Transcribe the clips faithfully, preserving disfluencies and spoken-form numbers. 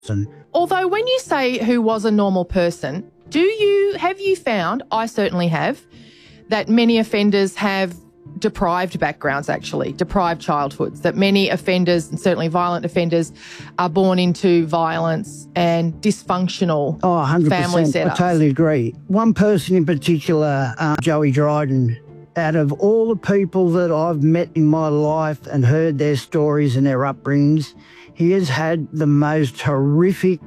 And although when you say who was a normal person, do you have you found, I certainly have, that many offenders have deprived backgrounds, actually, deprived childhoods, that many offenders, and certainly violent offenders, are born into violence and dysfunctional oh, one hundred percent. family setups? I totally agree. One person in particular, uh, Joey Dryden, out of all the people that I've met in my life and heard their stories and their upbringings, he has had the most horrific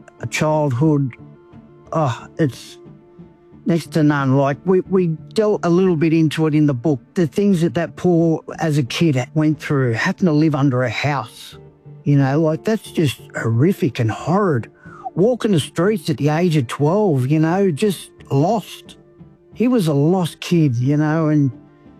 childhood. Oh, it's next to none. Like, we, we dealt a little bit into it in the book. The things that that poor, as a kid, went through, having to live under a house, you know, like, that's just horrific and horrid. Walking the streets at the age of twelve, you know, just lost. He was a lost kid, you know, and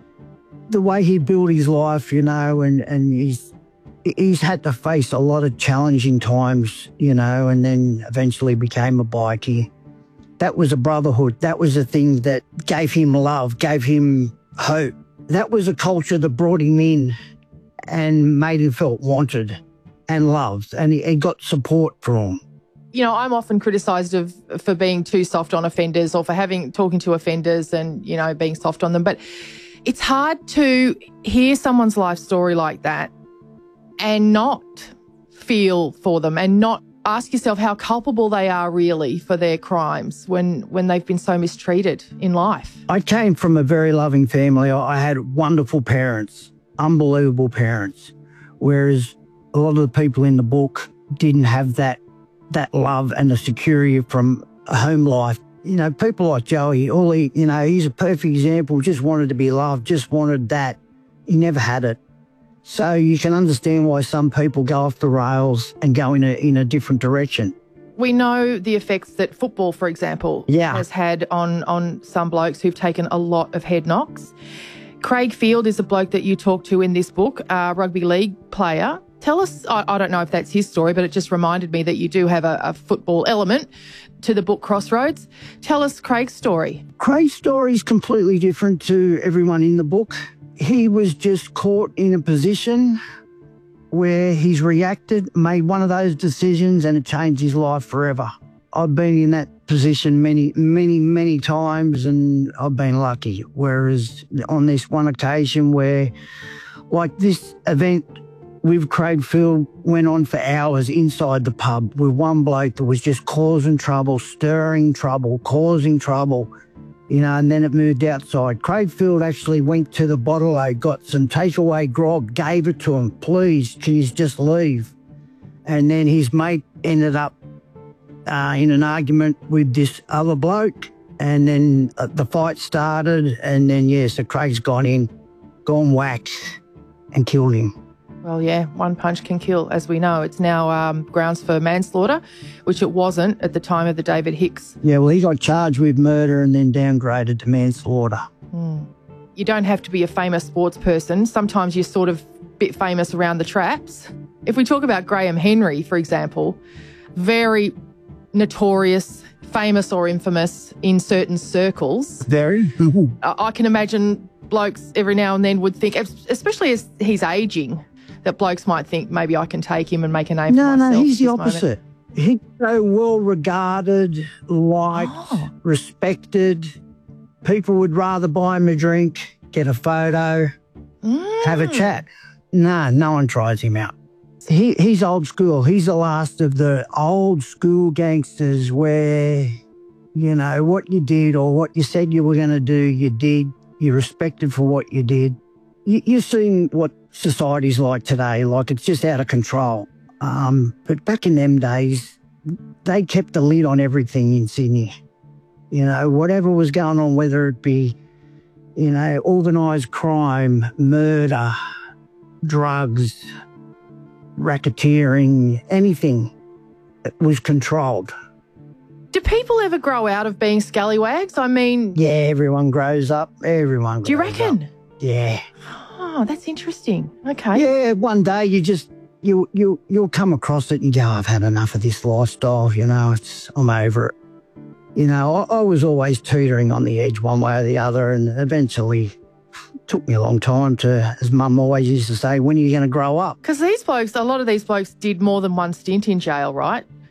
the way he built his life, you know, and, and he's, he's had to face a lot of challenging times, you know, and then eventually became a bikie. That was a brotherhood. That was a thing that gave him love, gave him hope. That was a culture that brought him in and made him feel wanted and loved, and he, he got support from. You know, I'm often criticised of for being too soft on offenders, or for having talking to offenders and, you know, being soft on them. But it's hard to hear someone's life story like that and not feel for them and not ask yourself how culpable they are really for their crimes when, when they've been so mistreated in life. I came from a very loving family. I had wonderful parents, unbelievable parents, whereas a lot of the people in the book didn't have that that love and the security from a home life. You know, people like Joey, all he, you know, he's a perfect example, just wanted to be loved, just wanted that. He never had it. So you can understand why some people go off the rails and go in a, in a different direction. We know the effects that football, for example, yeah. has had on, on some blokes who've taken a lot of head knocks. Craig Field is a bloke that you talk to in this book, a rugby league player. Tell us, I, I don't know if that's his story, but it just reminded me that you do have a, a football element to the book Crossroads. Tell us Craig's story. Craig's story is completely different to everyone in the book. He was just caught in a position where he's reacted, made one of those decisions, and it changed his life forever. I've been in that position many, many, many times, and I've been lucky. Whereas on this one occasion where, like, this event with Craig Field went on for hours inside the pub with one bloke that was just causing trouble, stirring trouble, causing trouble, you know, and then it moved outside. Craig Field actually went to the bottle-o, got some takeaway grog, gave it to him. Please, can you just leave? And then his mate ended up uh, in an argument with this other bloke, and then uh, the fight started, and then, yeah, so Craig's gone in, gone whack, and killed him. Well, yeah, one punch can kill, as we know. It's now um, grounds for manslaughter, which it wasn't at the time of the David Hicks. Yeah, well, he got charged with murder and then downgraded to manslaughter. Mm. You don't have to be a famous sports person. Sometimes you're sort of a bit famous around the traps. If we talk about Graham Henry, for example, very notorious, famous or infamous in certain circles. Very. I can imagine blokes every now and then would think, especially as he's ageing, that blokes might think maybe I can take him and make a name no, for myself. No, no, he's the moment. opposite. He's so well-regarded, liked, oh. respected. People would rather buy him a drink, get a photo, mm. have a chat. No, no one tries him out. He, he's old school. He's the last of the old school gangsters where, you know, what you did or what you said you were going to do, you did. You're respected for what you did. You, you're seeing what society's like today, like it's just out of control. Um, but back in them days, they kept the lid on everything in Sydney. You know, whatever was going on, whether it be, you know, organised crime, murder, drugs, racketeering, anything, it was controlled. Do people ever grow out of being scallywags? I mean... Yeah, everyone grows up. Everyone grows up. Do you reckon? Up. Yeah. Oh, that's interesting. Okay. Yeah, one day you just, you, you, you'll come across it and you go, I've had enough of this lifestyle, you know, it's, I'm over it. You know, I, I was always teetering on the edge one way or the other, and eventually it took me a long time to, as Mum always used to say, when are you going to grow up? Because these blokes, a lot of these blokes did more than one stint in jail, right?